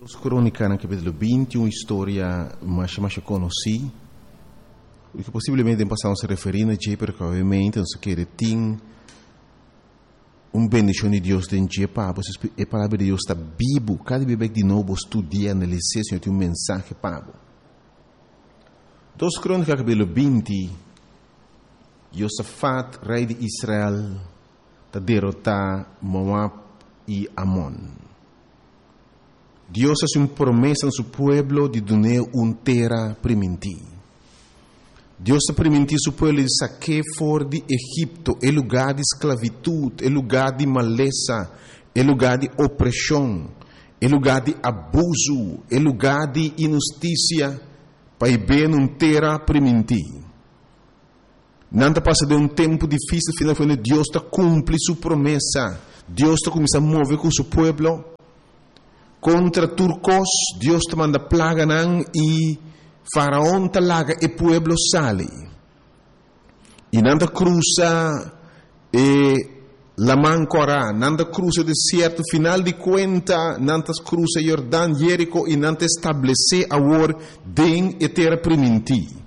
Os crônicas no capítulo 20, uma história mais conhecida, que possivelmente passamos a referir a Jé, porque obviamente nós queremos ter bendição de Deus dentro de Jé, a palavra de Deus está viva, cada vez de novo estudia, analisar, Senhor, tem mensagem para Dos crônicas capítulo 20, Josafat, rei de Israel, está derrotar Moab e Amon. Deus hace uma promessa a seu povo de dar uma terra primitiva. Deus está permitindo seu povo de sacar fora de Egipto, é lugar de esclavitud, é lugar de maleza, é lugar de opressão, é lugar de abuso, é lugar de injustiça, para ver uma terra primitiva. Não está passando um tempo difícil, finalmente Deus está cumprindo sua promessa. Deus está começando a mover com seu povo. Contra turcos, Deus te manda plaga e faraón te laga e pueblo sale. E nanda cruza la mancora, nanda cruza o deserto, final de conta, nanda cruza Jordão, Jerico e nanda estabelecer agora den e terra primitiva.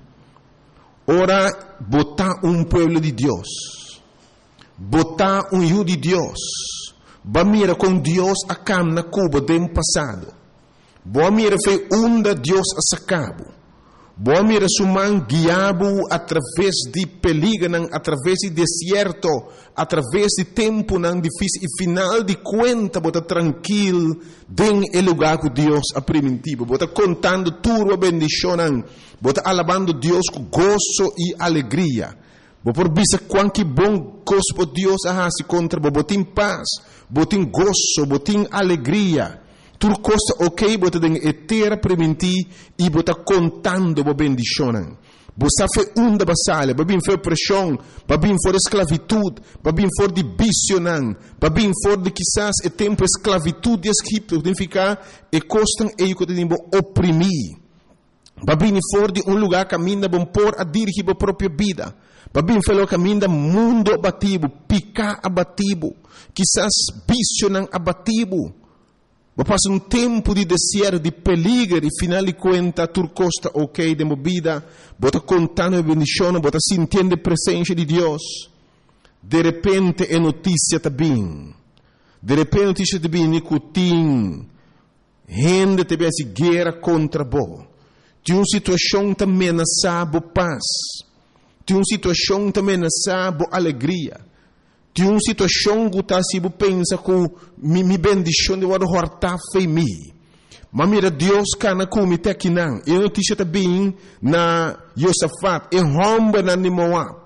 Ora, botar pueblo de Deus, botar judo de Deus. Ba mira com Deus a cam na Cuba do passado. Boa mira foi onda Deus a sacabo. Boa mira suman guiabo através de peligro, através de deserto, através de tempo não difícil e final de conta bota tranquilo den el lugar que Deus a primitivo. Bota contando tudo a bendição, bota alabando Deus com gozo e alegria. Bo por bisa quanto bom gosto Deus se contra bo botin paz, botin gozo, botin alegria. Tudo costa ok, bota den etera prementi e bota contando bo bendicionan. Bo safe unda basale, babin for pressão, babin for esclavitud, babin for de bicionan, babin for de quizás e tempo esclavitud de Egipto, significa e costan e que tem bo oprimir. Babin for de lugar caminha bom por a dirigir bo própria vida. Babin falou caminho mundo abatido, picar abatido, quizás bicho abatido. Passa tempo de deserto, de peligro, e final de conta, turcosta ok de movida, bota contando a bendição, bota sentindo a presença de Deus. De repente é notícia também. De repente notícia também, nicotim, gente também se guerra contra bo. De uma situação também ameaçada paz. De uma situação também nessa boa alegria. De uma situação que está se pensa que me bendição de uma horta foi me. Mas mira Deus cana como te aqui não. E notícia também na Josafat e romba na Moab.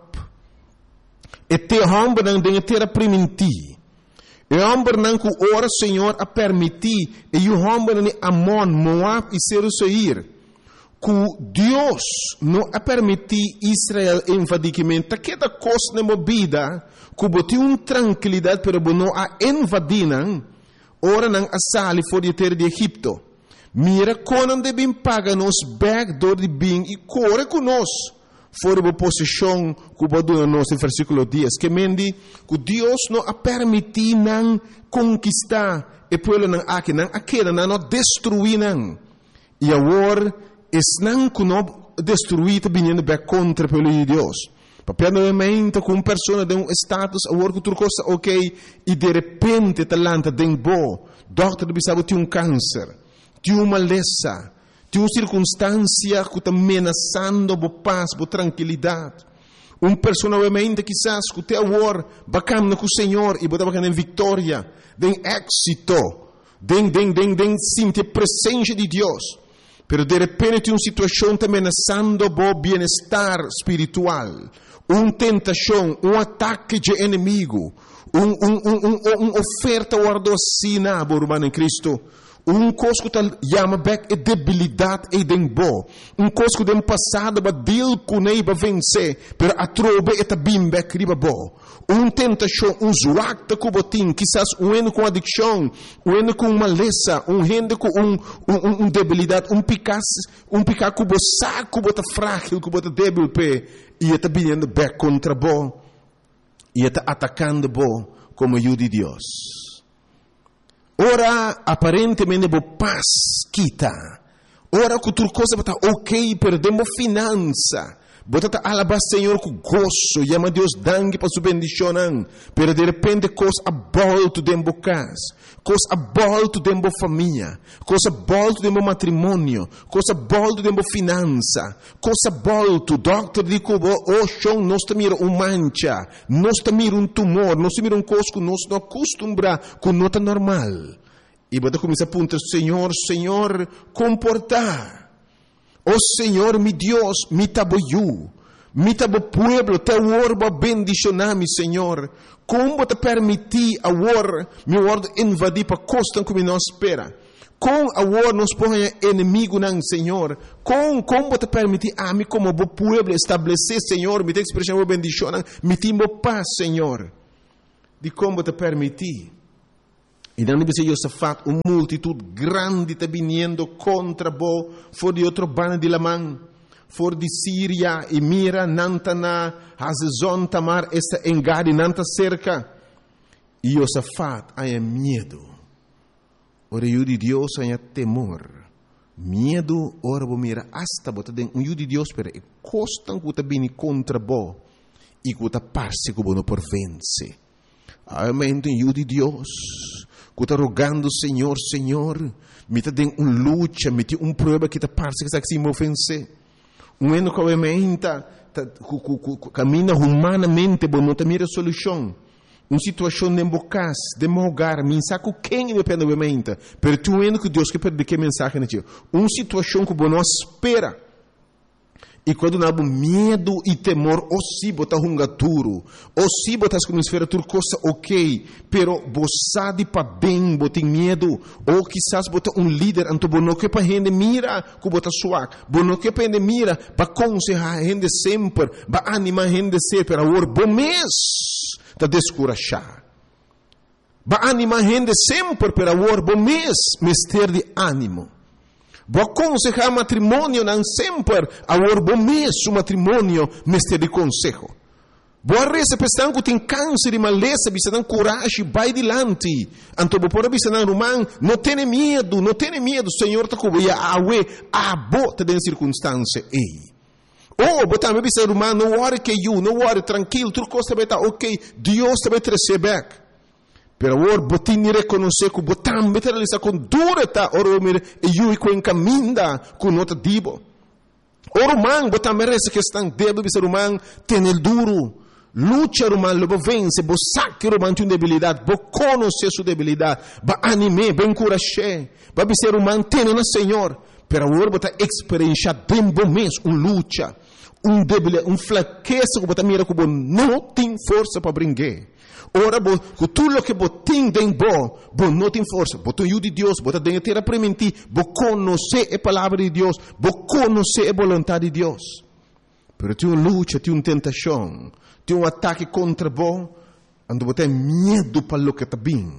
E te romba na de terra primitiva. E romba na que ora Senhor a permitir e o romba na Amon, Moab e Seir. Que Deus não a permitir Israel invadimento, que da coisa na movida, que botou uma tranquilidade, pero não a invadir, ora não a sair fora de terra de Egipto. Mira quando devem pagar nos backdoor de bem e corre conosco fora da posição que botou nos no versículo 10, que mendi que Deus não a permitir não conquistar e pueblo não aqui não aquela não destruir não. E agora não que não destruir vindo bem contra pelo de Deus. Papel novamente com uma pessoa de um status, agora que tu costa ok, e de repente talanta den bo, doctor bisabo tem câncer, tem uma maleza, tem uma circunstância que está ameaçando a paz, a tranquilidade. Uma pessoa novamente quizás que te agora bacana com o Senhor e botar bacana em vitória, den êxito, den sentir a presença de Deus. Pero de repente uma situação está ameaçando o bem-estar espiritual, uma tentação, um ataque de inimigo, uma oferta guardocina, irmão em Cristo, coisa que está chama back é debilidade e dembo, coisa que tem passado para deal com ele para vencer, pero a trobe está bem back riba bo. Tentação, zuacta com botim, quizás com adicção, com maleza, gente com debilidade, picar com o saco, bota frágil, com bota débil, e está vindo back contra bo, e está atacando bo como ajuda de Deus. Ora aparentemente bo paz kita. Ora cultura coisa bota ok, perdemos finança. Bota alabar Senhor com gozo, chama Deus dangue para sua bendição, pero de repente coisa abolto dentro casa, coisa abolto dentro família, coisa abolto dentro matrimônio, coisa abolto dentro finança, coisa abolto, doctor dico, oh chão, nós mira mancha, nós mira tumor, nós mira coisa que nós não acostumbra com nota normal. E bota começa a apontar, Senhor, comportar. Oh Senhor, mi Deus, mi taboyu, mi tabo pueblo, te orbo bendicionami, Senhor. Como te permitir a mi word invadir para costa como nós espera. Com a nos põe inimigo não, Senhor. Como te permitir a mim como bo pueblo estabelecer, Senhor, mi te expressão bo bendicionam, mi timbo paz, Senhor. De como te permitir. E não deve ser Josafat, uma multitud grande está vindo contra bo, for de outro bando de Lamã, for de Síria, e mira, Nantana, Hazezon, Tamar, esta engade, Nanta cerca. E Josafat, há medo. Ora, o de Deus, há temor. Medo, ora, bo mira, hasta, bota den, o de Deus, pero, e costan que está vindo contra bo, e que está parse que bo não por vence. Amém, o de Deus. Que está rogando, Senhor, me está dando luta, me tem prova que está parece que está se ofense. Ano que obviamente caminha humanamente, mas não está mira solução. Uma situação de embocas, de mogar, me saco quem depende obviamente. Pero tu ano que Deus quer perder que mensagem na tia. Uma situação que não espera. E quando não há medo e temor, ou se botar hungaturo, ou se botar como esfera tur coisa ok, pero você para bem, botar medo, ou quizás botar líder, então não que para gente mira, que botar suave, não que para gente mira, para aconselhar a gente sempre, para animar a gente sempre, para o bom mês, para descorachar. Para animar a gente sempre, para o bom mês, ter de ânimo. Vou aconselhar matrimônio não sempre a bom mês o matrimônio mestre de consejo. Boa reza pensando que tem câncer e maleza, bisa não coragem, vai adiante. Então vou por bisa não romano, não tenha medo, Senhor tá com ia awe a bota de circunstância ei. Oh, botar me bisa romano, não worry que you, não worry tranquilo, tudo costa beta, ok, Deus te vai trazer back. Pero ora botin reconhecer que botam meter ali com durata ora mir e eu com encaminda com nota dibo. Ora man botam merece que estão debo ser humano tem el duro. Lucha romano lobo vence, bo saque romano tem debilidade, bo conhecer sua debilidade, ba anime, bem encorajar, ba ser humano tem na Senhor. Pero ora botar experiência bem bom mês, luta, debilidade, fraqueza que botam mira que bo não tem força para brincar. Ora, com tudo o que botem dentro, não tem força. Botem o de Deus, botem dentro para mentir, conhecer a palavra de Deus, conhecer a vontade de Deus. Pero tem uma luta, tem uma tentação, tem um ataque contra você, ando botem medo para o que está bem.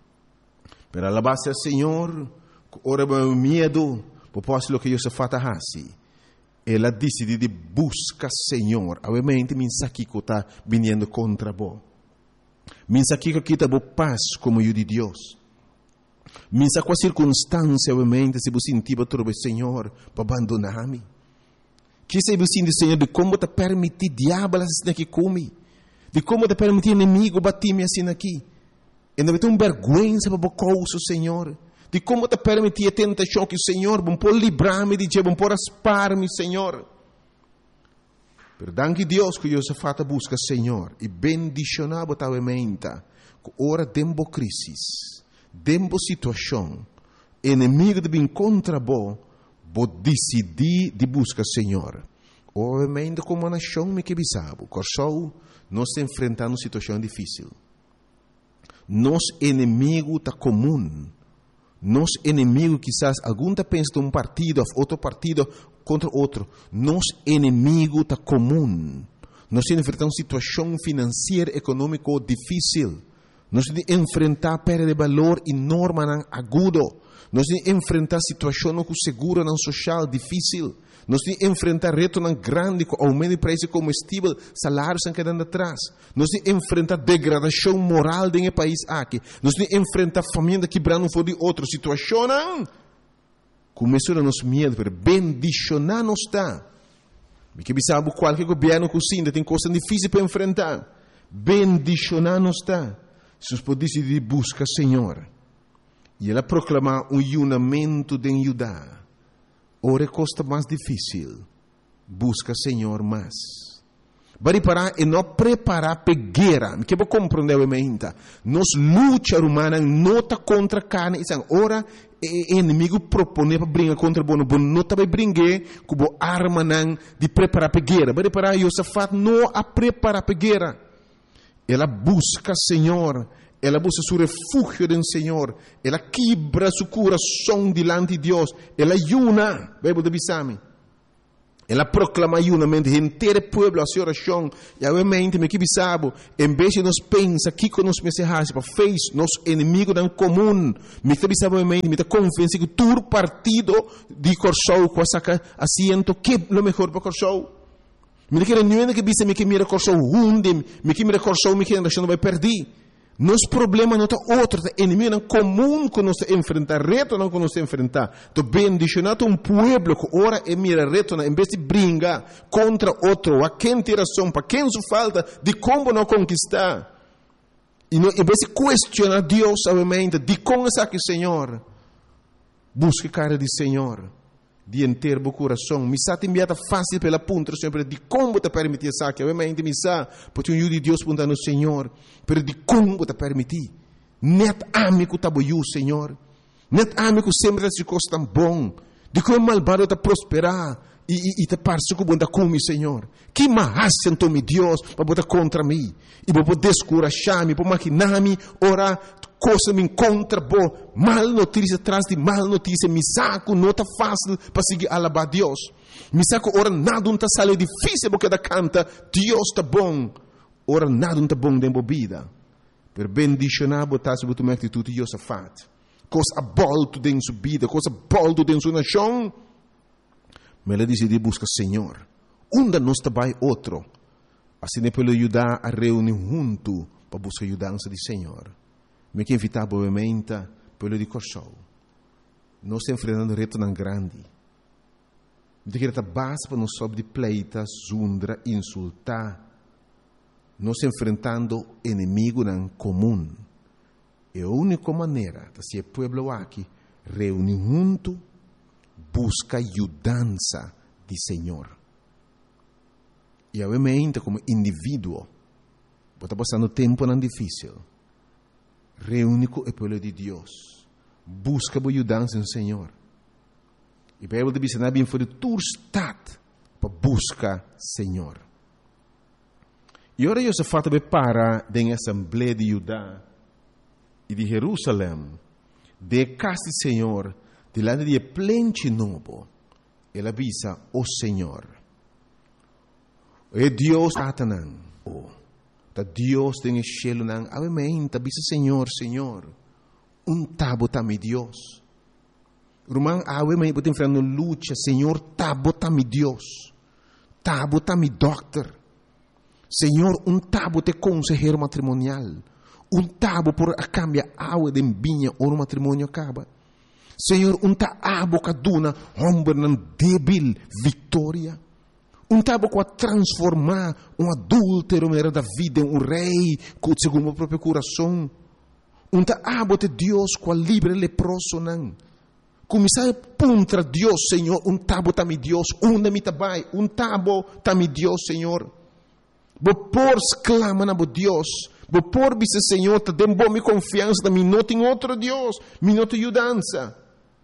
Pero alabar-se ao Senhor, ora, medo, posso o que Deus faz assim. Ela decide de buscar Senhor, obviamente, mensagem que está vindo contra você. Minsa que kita bo paz como o de Deus. Minsa com a circunstância, obviamente, se você sentir o Senhor para abandonar-me. Que se você sentir, Senhor, de como te permitir diabo assim aqui come, de como te permitir inimigo bater-me assim aqui. E não tem vergonha para o coisa, Senhor. De como te permitir a tentação que o Senhor, bom por livrar-me de Deus, bom por aspar-me, Senhor. Danke Deus que Josafat busca Senhor e bendicionar botavamente que ora dembo crisis, dembo situação, inimigo de vir contra bo decidir de buscar Senhor. Obviamente como nação me que bisabo, corsou nós enfrentando situação difícil. Nos inimigo tá comum. Nos inimigo quizás algum tá pensa de partido, outro partido contra outro. Nos inimigo está comum. Nós enfrentamos situação financeira, econômica difícil. Nós temos que enfrentar perda de valor enorme agudo. Nós temos que enfrentar situações com seguro não social difícil. Nós temos que enfrentar reto grande com aumento de preço de combustível, salários estão quedando atrás. Nós temos que enfrentar degradação moral dentro do país aqui. Nós temos que enfrentar família quebrando por de outra situação. Começou a nos medo, pero bendicionar não está. Porque sabe qualquer governo cozinha tem coisas difíceis para enfrentar. Bendicionar não está. Se nós podemos decidir buscar Senhor. E ela proclamar unamento de Judá. Ora costa mais difícil. Busca Senhor mais. Bari parar e não preparar para guerra. Me quero compreender o momento. Nos luta humana não está contra carne. Ora o inimigo propõe para brincar contra o bom. Não está para brincar com a arma de preparar para guerra. Bari parar Josafat não a preparar para guerra. Ela busca Senhor. Ela busca seu refúgio no Senhor. Ela quebra seu coração diante de Deus. Ela ayuna. Bíblia de Bisami. Ela proclama ayunamento inteiro povo a sua oração. E obviamente, me que sabe, em vez de nós pensar que nós pensamos para fez nosso inimigo em comum, me que sabe obviamente, me está convencido que todo partido de Corsou com essa assento que é o melhor para Corsou. Me que não é que bisa me que mira Corsou hunde, me que mira Corsou me que não vai perder. Nosso problema não está outro, é inimigo comum que nós enfrentar, reto não que nós enfrentar. Então, bendicionado um povo que ora e mira reto, em vez de brigar contra outro, a quem tem razão, para quem se falta, de como não conquistar. E não, em vez de questionar Deus, obviamente, de como está aqui, Senhor, busque cara de Senhor, de inteiro o coração. Me está enviada fácil pela ponta, Senhor, de como te permitir isso aqui. Obviamente, me está, porque o de Deus pergunta no Senhor, pero de como te permitir. Net amigo tá boiu, Senhor. Net amigo sempre se coisa tão bom. De como malvado te prosperar e te parece que bunda come, Senhor. Que mais então me Deus para botar contra mim e para poder descorajar-me, para maquinar-me, orar coisa me encontra boa, mal notícia atrás de mal notícia, me saco não tá fácil para seguir alabar Deus. Me saco ora nada não tá sale difícil porque da canta Deus tá bom. Ora nada não tá bom dentro da vida. Per bendicionar botar sobre tua atitude Josafat. Coisa bolto dentro sua vida, coisa bolto dentro sua nação. Mas ela decidiu buscar Senhor. Onde nós trabalha outro. Assim é para ajudar a reunir junto para buscar ajudança de Senhor. Me que invitar obviamente pelo de Corsou. Nós estamos enfrentando reto tão grande. De que base para nós sob de pleita, zundra, insultar. Nós enfrentando inimigo em comum. É a única maneira de ser povo aqui reunir junto, busca ajudança de Senhor. E obviamente como indivíduo, está passando tempo não difícil. Reúne com o povo de Deus. Busca a ajudança do Senhor. E a Bíblia diz que não é para tu estar para buscar Senhor. E ora Josafat para da Assembleia de Judá e de Jerusalém, de casa do Senhor, delante de plente novo, ele avisa o Senhor. É Deus Satanan. Tá Deus tem o cielo nang avimenta bisa Senhor, Senhor. Tabo mi Deus. Rumang avimenta botem frente luta, Senhor, tabo mi Deus. Tabo mi doctor. Senhor, tabo te consejero matrimonial. Tabo por a cambia agua de vinha ou no matrimônio acaba. Senhor, abo kaduna homem débil, vitória. Tabo a transformar adúltero da vida em rei, segundo o próprio coração. Abo de Deus com livre leproso não. Começar contra Deus, Senhor, tabo mi Deus, mi tabai, tabo mi Deus, Senhor. Por exclama na Deus, por bisa Senhor, te dem boa confiança, me não tem outro Deus, me não tem ajudança.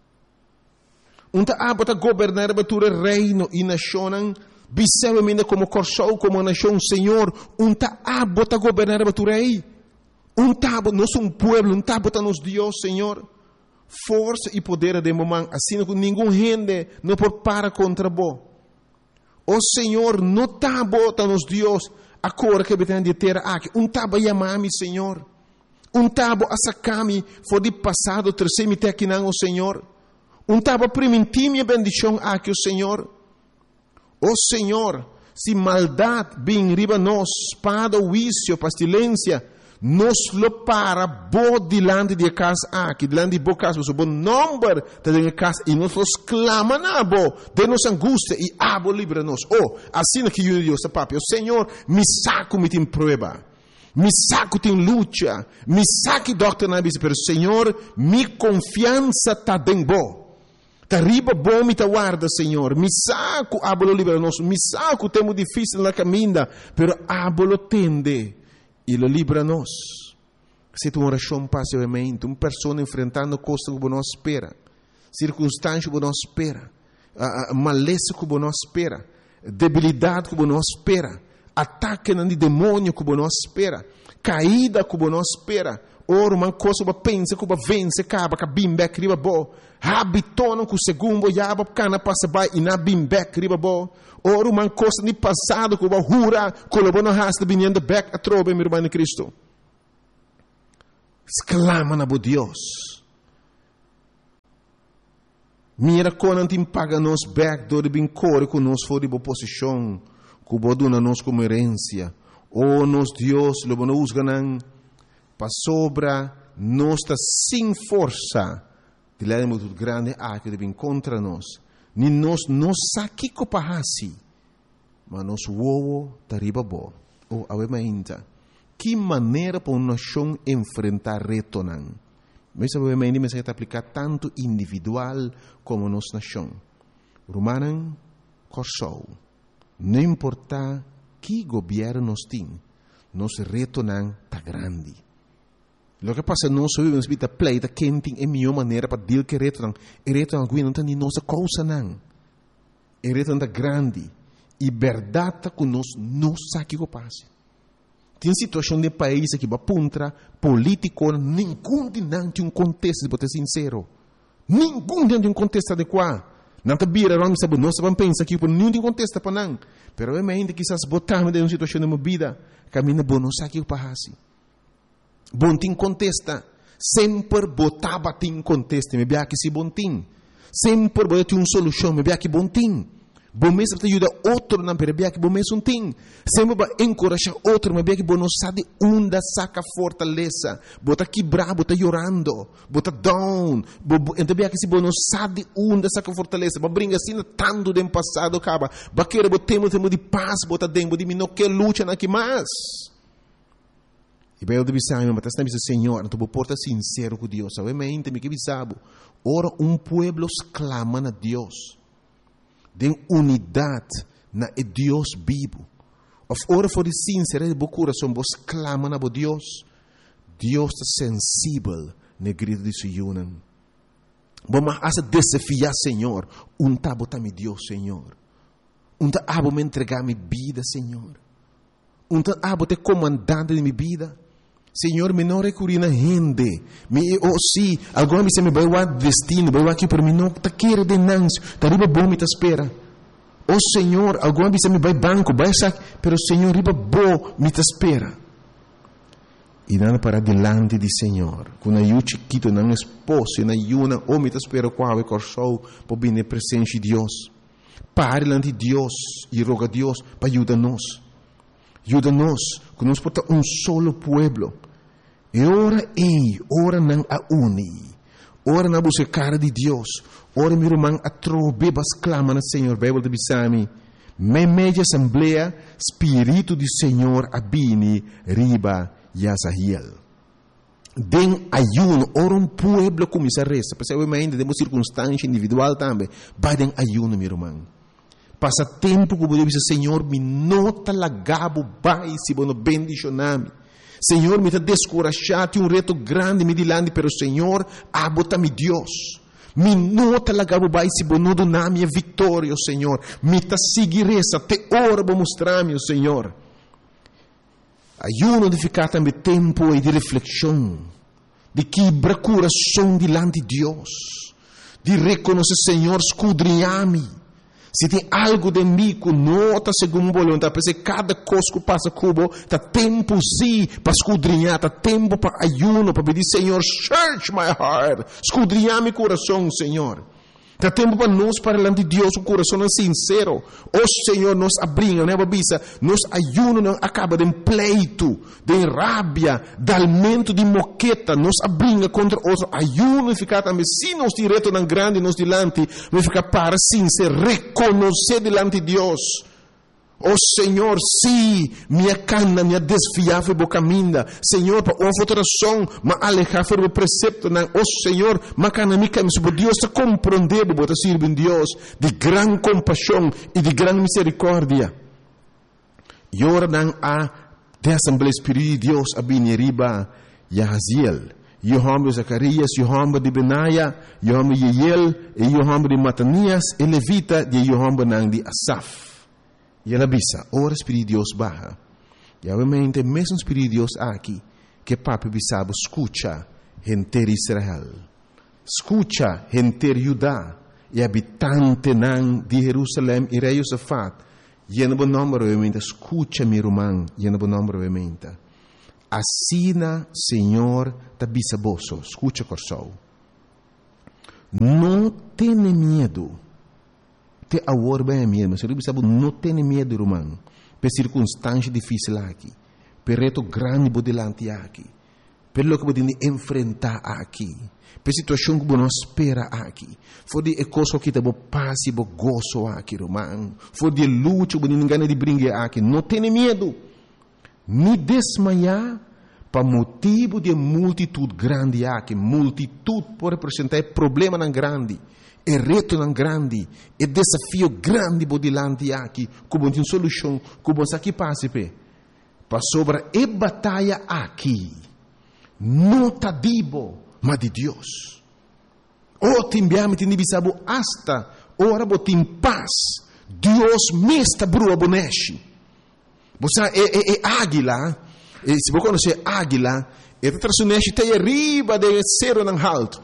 Abo de governar o reino e nação, bisamente como Corsou, como nação, Senhor, abo de governar o rei. Tabo, nós somos povo, tabo de nos Deus, Senhor. Força e poder de momento, assim que nenhum gente não pode parar contra vós. O Senhor, não tabo de nos Deus, agora que tem de ter aqui, tabo chamar-me, Senhor. Tabo a sacami for de passado terceiro me te não o Senhor. Tabo permitir minha bendição aqui o Senhor. O Senhor, se maldade bem riba nós, espada, vício, pestilência, nos lo para bo dilante de casa aqui, dilante de bo casa, o bom número de casa e nós clama na bo, de nos angústia e abo livra nos. Oh, assim que eu Deus, papi, o Senhor me saco me tem prova. Me saco tem luta, me saque doctor na bisa, pero Senhor, mi confiança tá bem bo. Tá riba bom me tá guarda, Senhor. Me saco abolo libera nós, me saco temo difícil na caminha, pero abolo tende e lo libera nós. Se tu oração passivamente, pessoa enfrentando coisas que não espera, circunstâncias que não espera, maleza que não espera, debilidade que não espera, ataque de demônio que não espera, caída que não espera. Ora, uma coisa que pensa que vence, acaba que bimbek riba bo. Habitono que o segundo já cana passa by e na bimbek riba bo. Ora, uma coisa de passado que hura, colabou na raça de vinhando back a trobe, meu irmão em Cristo. Exclama na bo Deus. Mira quando te paga nos back do de bincore que nos for de boa posição, que o dona nos como herência. Oh, nos Deus, lobo nos ganam. Para sobra, nós está sem força. De lá é muito grande que deve contra nós. Nem nós não saque que pahasi, mas nós uou tariba bo. Ou awementa. Que maneira para uma nação enfrentar reto não? Mas awementa me se aplicar tanto individual como nossa nação. Romanan corsou. Não importa que governo nós tem, nosso reto não tá grande. Lo que passa nós vivemos vida pleita quente é melhor maneira para deal que reto não. E reto não não tem nossa causa não. E reto não grande e verdade que nós não sabe o que passa. Tem situação de país que va puntra político nenhum de não tem contexto de ser sincero. Nenhum de um contexto adequado. Não te bira não sabe nós vamos pensar que por nenhum de contexto para não. Pero é ainda que essas botamos de uma situação de uma vida caminha bom não sabe o que passa. Bom tem contesta, sempre botava tem contesta, me bia que se bom tem, sempre botava uma solução, me bia que bom tem, bom mesmo te ajuda outro na me bia que bom mesmo tem, sempre vai encorajar outro, me bia que bom não sabe onde saca fortaleza, bota quebrar, bota chorando, bota down, então bia que se bom não sabe onde saca fortaleza, mas brinca assim tanto do passado acaba, baqueira botemos de paz, bota dentro de mim não quer luta na que mais. E bem, eu deve saber, mas está dizendo, Senhor, tu porta sincero com Deus. Sabe, mas ainda me que sabe. Ora, pueblo clama a Deus. De unidade na Deus vivo. Ora, for de sincero, de bom coração, vos clama a Deus. Deus está sensível na grito de Sion. Vamos a desafiar, Senhor. Tabo também Deus, Senhor. Tabo me entregar minha vida, Senhor. Tabo te comandante de minha vida. Senhor, me não recorri na gente. Se alguma vez me vai o destino, vai aqui para mim, não está querendo denúncia, está riba bom me espera. Senhor, alguma vez me vai banco, vai saque, pero Senhor, riba bom me espera. E nada para delante de Senhor. Quando eu chiquito, não esposo, na yuna, ou me espera qual é corso, para vir na presença de Deus. Pare diante de Deus e roga a Deus para ajudar-nos. Ajuda-nos, que nós porta solo pueblo. E ora não a uni. Ora não busca cara de Deus. Ora meu irmão a trobebas clama no Senhor. Bíblia de Bisami. Media assembleia, Espírito do Senhor abini riba Yasahiel. Den ayuno, ora pueblo começa a resta. Porque eu ainda temos circunstância individual também. Vai den ayuno, meu irmão. Passa tempo que eu dizer, Senhor, me nota lagabo, vai, se bono bendicioname. Senhor, me está descorajado, tem reto grande, me dilande, pero Senhor, abota-me Deus. Me nota lagabo, vai, se bono doname a vitória, Senhor. Me está seguir essa, te ora para mostrar-me, Senhor. Ayuno de ficar também tempo e de reflexão, de quebrar coração dilante de Deus, de reconhecer, Senhor, escudrinhar-me. Se tem algo de mim que não está segundo o voluntade, porque cada coisa que passa cubo, está tempo sim para escudrinhar, está tempo para ayuno, para pedir, Senhor, search my heart, escudrinhar meu coração, Senhor. Está tempo para nós, para diante de Deus, o coração é sincero. O Senhor nos abrinha, né, babisa? Nos ayuno não acaba de pleito, de rabia, de alimento de moqueta, nos abrinha contra outro. Ayuno ficar também, se nós direto não grande, nos dilante, vai ficar para sincero, reconhecer delante de Deus. Oh Senhor, sim, minha cana, minha desfiar foi boa caminha. Senhor, para uma votação, mas alejar foi o precepto. Oh Senhor, mas cana minha caminha. Deus está compreendendo, bota servir Deus de grande compaixão e de grande misericórdia. E ora não há de Assembleia Espírita de Deus a Bineriba, Yahaziel, Yohamba Zacarias, Yohamba de Benaia, Yohamba de Yeiel, e Yohamba de Matanias, e Levita de Yohamba de Asaf. E ela bisa, ora Espírito de Deus barra. E obviamente, mesmo Espírito de Deus aqui, que papi bisabo, escucha, gente de Israel. Escucha, gente de Judá, e habitante de Jerusalém, e rei Josafat. E no nome, obviamente, escucha, meu irmão, e no nome, obviamente. Assina, Senhor, da bisaboso, escucha, corsou. Não tenha medo. Te agora bem mesmo, se você sabe, não tem medo, irmão, por circunstância difícil aqui, por reto grande por delante aqui, por lo que você tem que enfrentar aqui, por situação que você não espera aqui, for de coisa que você paz e gozo aqui, irmão, for de luta que você não ganha de brincar aqui, não tem medo, nem desmaiar, para motivo de multitude grande aqui, multitude pode representar problema não grande. É reto não grande, é desafio grande por delante aqui, como tem solução, como aqui passa para sobre a batalha aqui, não tá dibo, mas de Deus. O timbiame tem bisabo hasta ora botim paz, Deus me está brua boneshi. Você é águila, se você conhece águila, é traçoneshi tem arriba de cero não alto.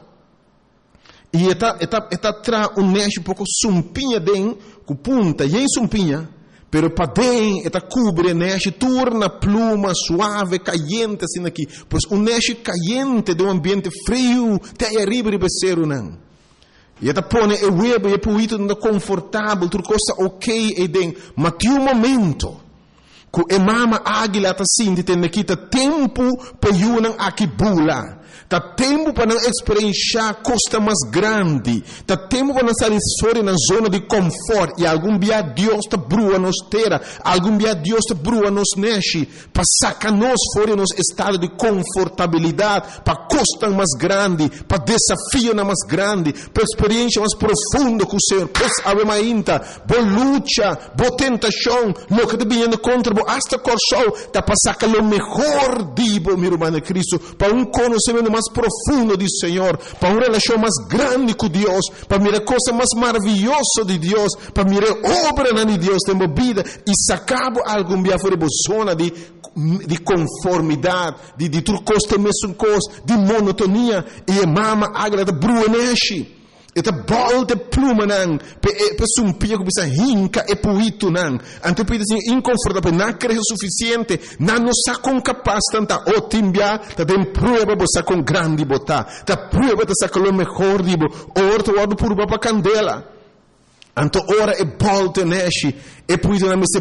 E está tra neche pouco sumpinha den com punta e em sumpinha, pero para den está cubre neche torna pluma suave caliente assim aqui, pois neche caliente de ambiente frio tem arriba de becero não. E está põe o web e puito não confortável, tudo coisa ok e den, mas tem momento que a mama águila está assim, tem aqui tempo para yunang aqui bula. Tá tempo para não experienciar costa mais grande. Tá tempo para não sair fora na zona de conforto. E algum dia Deus está brua nos terra. Algum dia Deus está brua nos neche. Para sacar nós fora nos estado de confortabilidade. Para costa mais grande. Para desafio mais grande. Para experiência mais profunda com o Senhor. Pois ave mainta. Boa luta. Boa tentação. Lo que está vindo contra. Boa hasta corsou. Tá para sacar o melhor dibo, meu irmão de Cristo. Para conhecimento mais profundo do Senhor, para uma relação mais grande com Deus, para mirar coisa mais maravilhosa de Deus, para mirar obra de Deus tem vida e sacar algum dia fora de zona de conformidade, de tudo coisa mesmo coisa, de monotonia e mama agrada bruneshi. Eta bol de pluma nang, pe sumpia que bisa hinca e puito nang. Ante pide assim inconfortável, não creio suficiente, não nos com capaz tanta otimbia, ta tem prueba bosa com grande bota, ta prueba ta saca lo melhor dibo, orto wado purba pa candela. Anto ora e bolte neshi e puito na meste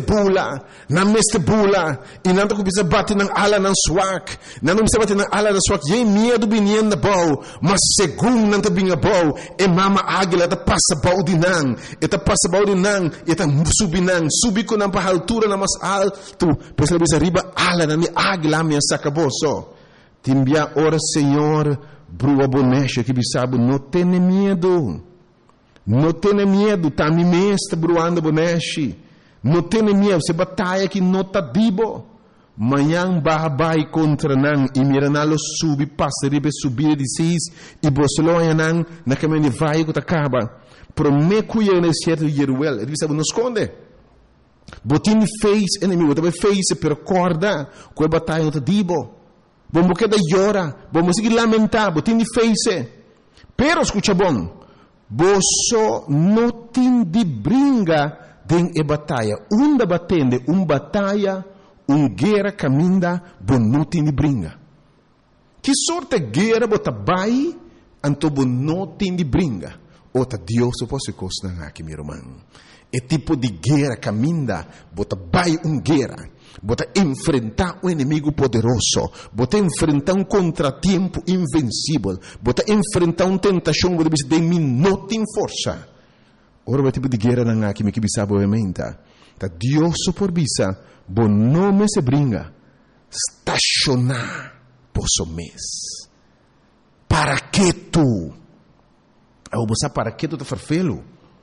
bula e nanta ko bisa bate nang ala nang swak nanta bisa bate nang ala nang swak ye medo binien na bau mas segundo nanta binga bau e mama águila ta passa bau dinang e ta passa bau dinang e ta subi ko nang pa altura na mas alto pesa bisa riba ala na mi águila mi sacaboso timbia ora Senhor brua bonecha que bisabo não tem medo. Não tenha medo, tá me mestre bruando boneche. Não tenha medo, você batalha que não tá dibo. Manhã babai contra nan e miranalo subi passa ribe subir de seis e bosloia nan na caminho vai que acaba. Prometo eu nesse certo Jeruel, ele sabe não esconde. Botin face inimigo, também face per corda, que batalha não tá dibo. Vamos que da llora, vamos seguir lamentar, botin face. Pero escucha bom. Boso não tem de brinca den e batalha. Batende, batalha, guerra caminha, bo não tem de brinca. Que sorte guerra bota bai, anto bo não tem de brinca. Ota Deus posso costar aqui, meu irmão. É tipo de guerra caminha, bota bai guerra. Bota enfrentar um inimigo poderoso, bota enfrentar um contratempo invencível, bota enfrentar uma tentação de mim não tem força. Ora, o tipo de guerra não há que me bisa obviamente. Tá Deus por bisa, bom nome se brinca, estacionar posso mês. Para que tu? Eu vou para que tu te farfelo?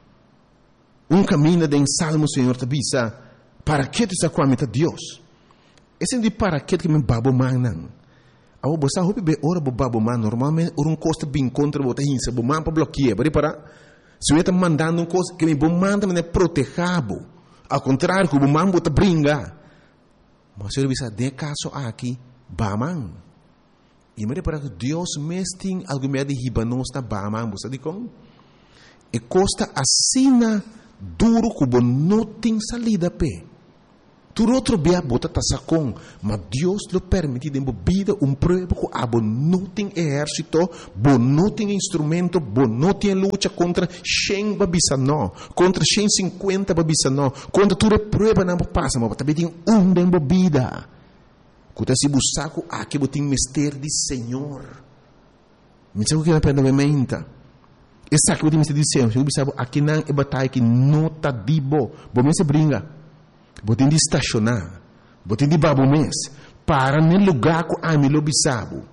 Caminho de Salmo, Senhor, te bisa. Para que tu está com a meta Deus? Esse é de para que me babo man. Ao você hope be ora bo babo man normalmente um costa bem contra bota hinsa bo man para bloquear, para se eu está mandando coisa que me bo man também é protegado. Ao contrário, que bo man bota brinca. Mas eu bisa de caso aqui ba man. E me para que Deus mesting algo me de hibanos na ba man, você diz como? E costa assina duro como não tem salida pé. Tu outro bia bota tasacon, mas Deus lo permite de vida prova que abo não tem exército, bo não tem instrumento, bo não tem luta contra 100 babisa não, contra 150 babisa não, contra tu prova não passa, mas também tem de vida. Quando se buscaco aqui botin mistério de Senhor. Me sabe o que me pede obviamente. Essa que eu disse de Senhor, eu sabe aqui não é batalha que não tá dibo, bo me se brinca. Botem de estacionar, botem de babo mês, para no lugar que a mim lo bisabo,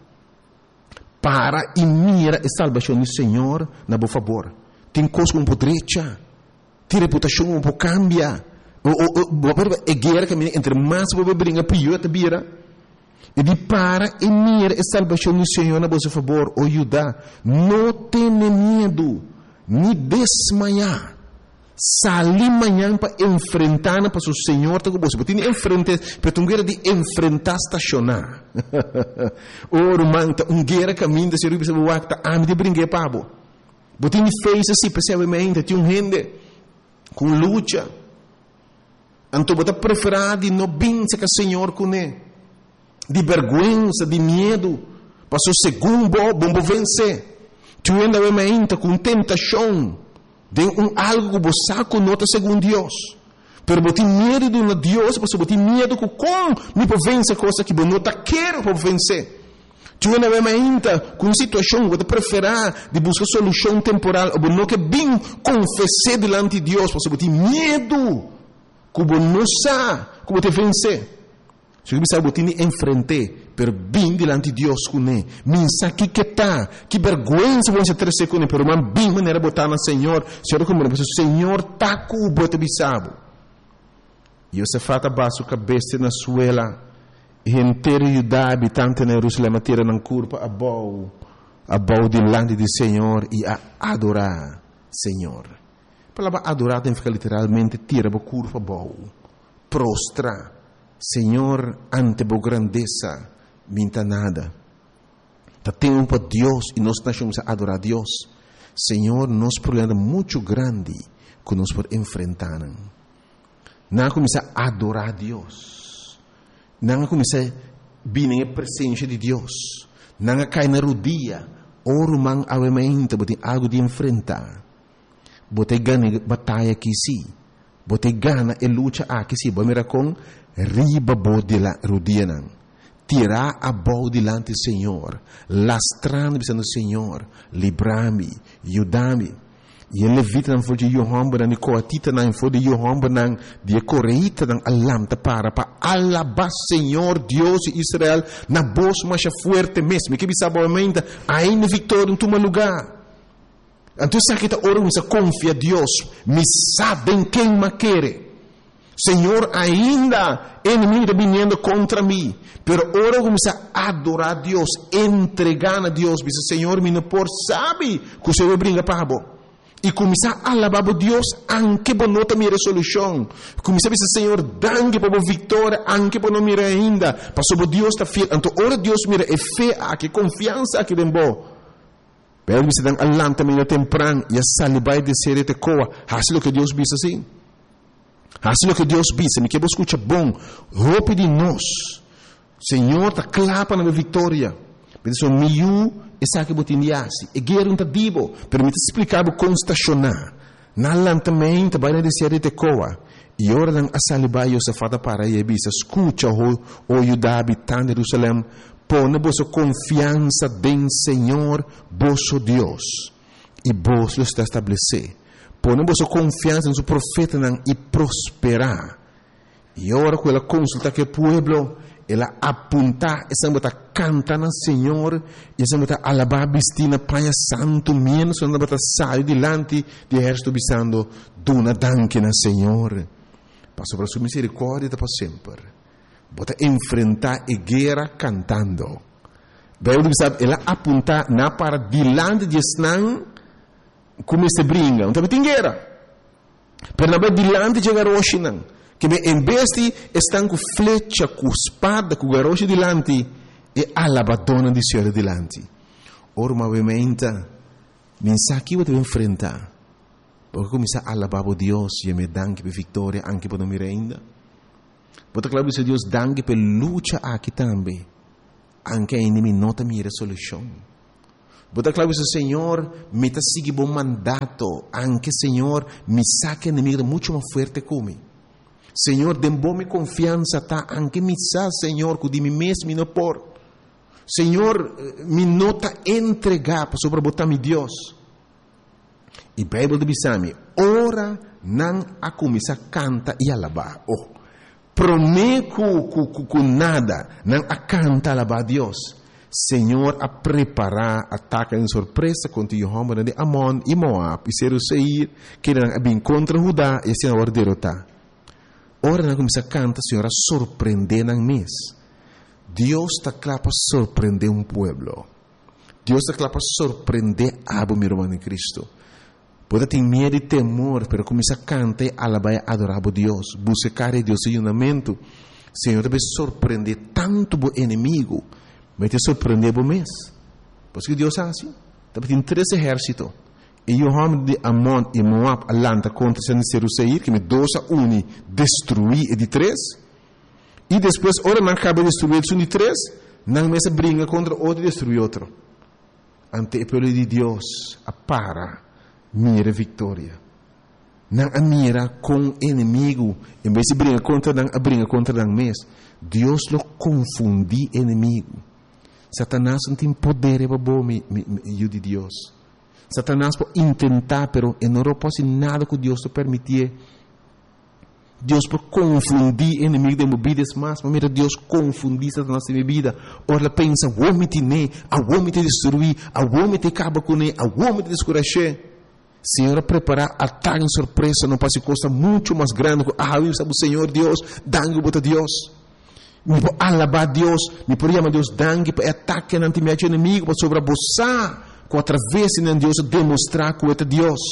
para e mira a salvação do Senhor, na boa favor. Tem coisa um pouco direita, tem reputação um pouco cambia, é guerra que entre mais você brinca pior te vira. E de para e mira a salvação do Senhor, na boa favor, o Judá, não tenha medo, nem desmaiar. Salir amanhã para enfrentar para o Senhor, tá com você. Tem enfrentar, para tu guerra de enfrentar estacionar. Oro manta guerra caminho, se eu bisa buacta, me de brinque pabo. Botin fez assim, percebamente, tem gente com luta. Então bota preferado de não bença que o Senhor com ele. De vergonha, de medo, para o segundo bom vencer. Tu ainda obviamente com tentação. De algo que você conota segundo Deus. Pero você tem medo de um Deus, você tem medo que como me vence coisa que você não quer para vencer. Tu não é ainda com situação que você prefere de buscar solução temporal, ou não que bem confessar diante de Deus, você tem medo que você não sabe como te vencer. Se você sabe que você enfrentar, pero bem diante de Deus com ele. Minsa que está, que vergonha você ter com ele, pero man bem maneira botar na Senhor, Senhor como o Senhor tá com o bote bisabo. E você fata baixo cabeça na suela, e inteiro Judá habitante na Jerusalém tira na curva a bau diante do Senhor e a adorar Senhor. A palavra adorar tem que ficar literalmente tira a curva a bau, prostra. Senhor, ante a grandeza, minta nada. Tem para Deus e nós estamos a adorar a Deus. Senhor, nosso problema é muito grande que nós podemos enfrentar. Não começar a adorar a Deus. Não começar a vir na presença de Deus. Não cair na rodilha. Oro man avamente, botem algo de enfrentar. Botem ganha batalha aqui sim. Botem gana e luta aqui sim. Vamos ver com riba bo de la rodilha não. Tirar a bola delante do Senhor, lastrando do Senhor, livrar-me, ajudar-me. E ele levita não foi de Johan, não coatita não foi de Johan, não de correita não alamta para alabar Senhor Deus de Israel na voz mais forte mesmo. Que sabe obviamente ainda vitória em todo lugar. Então sabe que ora você confia Deus, me sabem quem me quer. Senhor, ainda inimigo vindo contra mim, pero ora começa a adorar a Deus, entregar a Deus, diz Senhor, me não por sabe que o Senhor brinca para bo. E começar a alabar a Deus, anche por não ter minha resolução. Começar a dizer Senhor, danke por a vitória, anche por não mirar ainda, para sobre Deus está fiel. Então ora Deus mira é fé, que confiança que tem bo. Bem, você dan alanta meio temprano e a salibai de ser te coa. Assim o que Deus diz assim. Assim o que Deus diz, me que você escuta bom, roupa de nós. Senhor, tá clapa na minha vitória. Mas isso miu essa que botindiasi. E guerra tá dibo, permite explicar o como estacionar. Na lantamento vai de ser te coa. E ora dan a salibai o safada para e bisa escuta o Judá habitante de Jerusalém. Põe vossa confiança em Senhor, vosso Deus, e vos lo está estabelecer. Põe vossa confiança em seu profeta e prosperar. E ora, com ela consulta que o povo, ela apunta, essa bota canta na Senhor, e essa bota alabar bistina paia santo, menos essa bota sai dilante de exército bisando, duna danke na Senhor. Passo para sua misericórdia para sempre. Bota enfrentar a guerra cantando. Bem, sabe, ela apunta na para dilante de Snan, como se brinca, não tem guerra. Pero na dilante de Garoshinan, que em vez de estão com flecha, com espada, com garoche dilante, e alabadona de Senhor dilante. Ora, obviamente, mensagem que eu enfrentar, porque começar a alabar a Deus e me dá que vitória, anche para me renda. Bota claro que Deus danke per luta aqui também. Anche a inimigo nota minha resolução. Bota claro que o Senhor me está seguindo bom mandato. Anche Senhor me saca inimigo muito mais forte como. Senhor, dê-me confiança, tá? Anche me sa, Senhor, que de mim mesmo não por. Senhor, me nota entregar sobre botar mi Deus. E a Bíblia diz a mim, ora não a começar canta e alabar. Oh. Prometo com nada, não a canta alabar a Deus. Senhor, a preparar ataque em surpresa contra o homem de Amon e Moab e Seir, que não bem contra Judá e assim agora derrotar. Ora não começa a cantar, Senhor, a surpreender na mês. Deus está claro para surpreender um povo. Deus está claro para surpreender a meu irmão em Cristo. Pode ter medo e temor, pero começa a cantar e alabar e adorar a Deus. Buscar a Deus em unamento. Senhor, deve surpreender tanto o inimigo, mas te surpreender o mês. Porque Deus é assim. Deve ter 3 exércitos. E o homem de Amon e Moab alanta contra Seir, que me 2 a 1 destruir e de 3. E depois, ora não acaba de destruir de 3, não me se brinca contra outro e destrui outro. Ante o povo de Deus, a para. Mira vitória. Não a mira com inimigo. Em vez de brincar contra o mês. Deus lo confundi inimigo. Satanás não tem poder para de Deus. Satanás pode tentar, pero não pode nada que Deus te permitir. Deus pode confundir inimigo de minha vida, mas mira Deus confundir Satanás de minha vida. Ora ela pensa, vou me tener, vou me te destruir, vou me te acabar com ele, vou me te descuracher. Senhor, preparar ataque em surpresa não pode costa muito mais grande. Eu sabe o Senhor Deus, dangue para Deus. Me vou alabar Deus, me por chamar Deus dangue para ataque ante meu inimigo, para sobreposar, com através de Deus demonstrar que é Deus.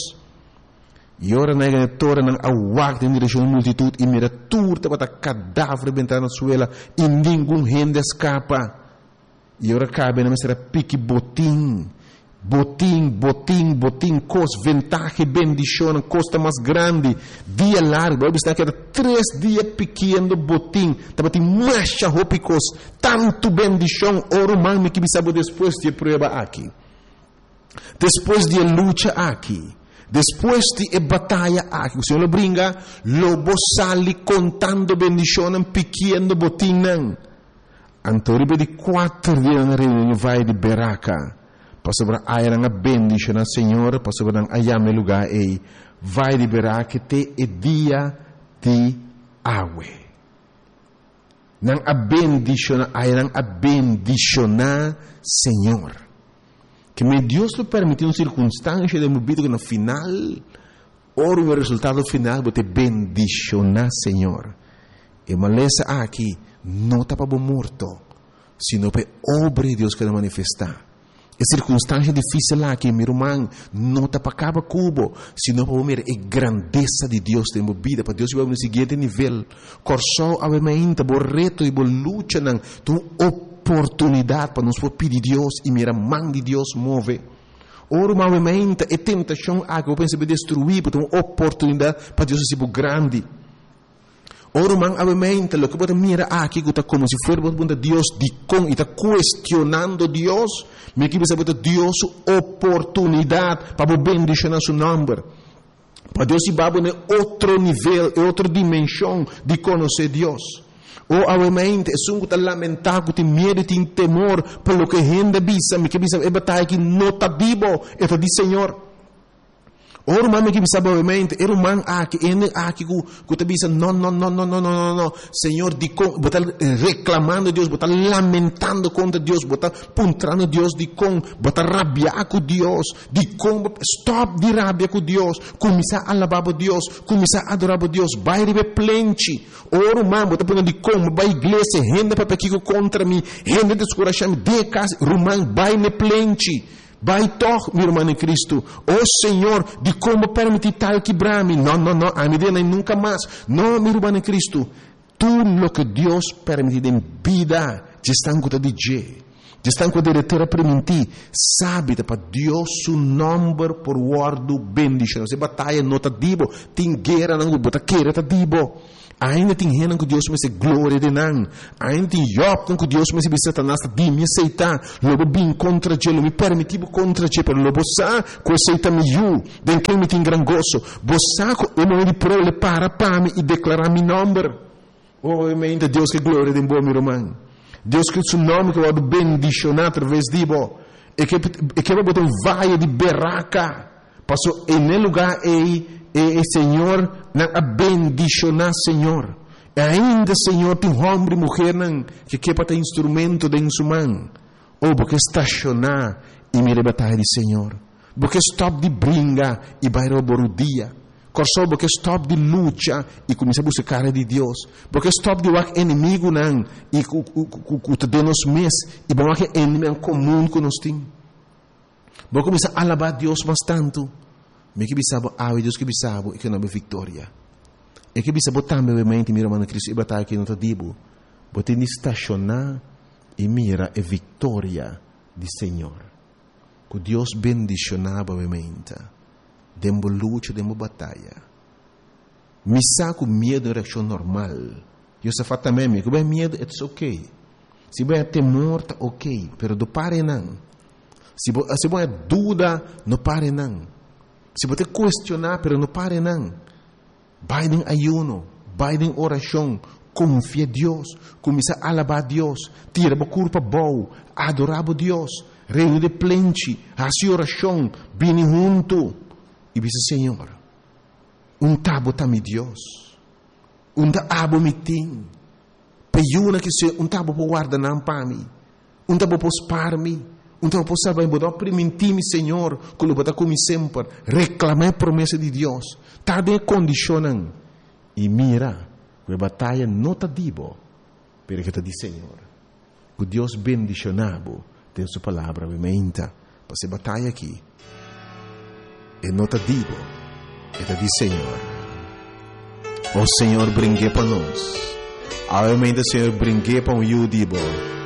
E ora na igreja não aguarda em direção à multidão e mira turta para cadáver bentar na suela e nenhum rende escapa. E ora cabe na será pique botim. Botim, cos, ventaja, bendição, costa mais grande, dia largo, eu está que era 3 dias pequeno botim, estava tem mais roupas, tanto bendição, oro mami que me sabe depois de prova aqui, depois de luta aqui, depois de batalha aqui, o Senhor lo brinca, lobo sali contando bendição, pequeno botim, antoribe de 4 dias na reunião vai de Beraca. Pastor ayang a bendición na Senhor, pastor nang ayame lugar e vai liberar que te e dia de awe. Nang a bendición ayang a bendicionar Senhor. Que me Deus lo permitiu uma circunstância de vida que no final, ora o resultado final bote bendicionar Senhor. E malesa aqui não está para morto, sino para obra de Deus que vai manifestar. É circunstância difícil lá que meu irmão não está para acabar cubo, sino para ver a grandeza de Deus em minha vida, para Deus vai no seguinte nível. Corso obviamente, o reto e a luta não, tu oportunidade para nos pedir Deus e mira mão de Deus move. Ora, obviamente, a tentação que eu penso destruir, porque é uma oportunidade para Deus ser grande. Ora, obviamente, o que você mira aqui, que está como se fosse Deus de com e está questionando Deus, me que você Deus oportunidade para bendicionar seu nome. Para Deus se vai em outro nível, em outra dimensão de conhecer Deus. Ou, obviamente, é um que está lamentado, tem medo, tem temor, pelo que a gente bisa, me que bisa é batalha que não está vivo, é do Senhor. Ora, mami que bisa, obviamente, era man aqui, que te bisa, não, Senhor, botar reclamando Deus, botar lamentando contra Deus, botar puntrando Deus, botar rabiar com Deus, stop de rabia com Deus, começar a alabar Deus, começar a adorar Deus, vai receber plente. Ora, mami, botar punta vai à igreja, gente para pequeno contra mim, gente descorachar-me, de casa, rumão, vai me plente. Vai toch, meu irmão em Cristo. Oh Senhor, de como permitir tal quebrar-me? Não, a minha vida nunca mais. Não, meu irmão em Cristo. Tudo o que Deus permite em vida, já estão com o DJ. Já estão com o diretor a permitir. Sabe, para Deus, seu nome por guardo bendição. Se batalha não está dibo, tem guerra não bota queira está dibo. Ainda tem gente que Deus me se glória de não. Ainda tem Job que Deus me se Satanás de me aceitar. Logo bem contra ele, me permitiu contra ele, pero logo sa que aceita me eu, den quem me tem gran gozo. Bossa o nome de prole para me e declarar meu nome. Oh, amém, Deus que glória de bom meu irmão. Deus que o seu nome que vai bendicionar através de bo. E que vai botar vaia de berraca. Passou em lugar e Senhor, a bendicionar, Senhor. E ainda, Senhor, tem homem e mulher que quer ter instrumento de sua mão. Ou porque estacionar e me rebatar de Senhor. Porque stop de brinca e vai roubar o dia. Porque stop de luta e começar a buscar de Deus. Porque stop de o inimigo não e o te dê nos mês e bom que é inimigo comum que nós temos. Vou começar a alabar Deus bastante. Me que bisabo, Deus que bisabo, e que não é vitória. E que bisabo também, obviamente, meu irmão Cristo, e batalha que não está dibo. Bote de estacionar e mira a vitória do Senhor. Que Deus bendicionava, obviamente. Demo luta, demo batalha. Me saco medo, reação normal. Eu só faço também, que bem medo, it's ok. Se bem temor, tá ok. Pero do pare não. Se bem dúvida, não pare não. Se você questionar, pero não pare não. Vai em ayuno, vai em oração, confia em Deus, começa a alabar a Deus, tira a culpa boa, adorar a Deus, reino de plente, a sua oração, vem junto. E diz, Senhor, tabo também Deus, tabo me tem, peiuna que se tabo por guardar não para mim, tabo por spar-me, então, por saber, vou permitir-me, Senhor, que eu vou como sempre, reclamar a promessa de Deus. Está de condicionando. E mira, que a batalha não está dibo, pero que está de Senhor. Que Deus bendicionado, tem sua palavra, obviamente, para essa batalha aqui. E não está dibo, está de Senhor. O Senhor brinque para nós. Obviamente, o Senhor brinque para o dibo.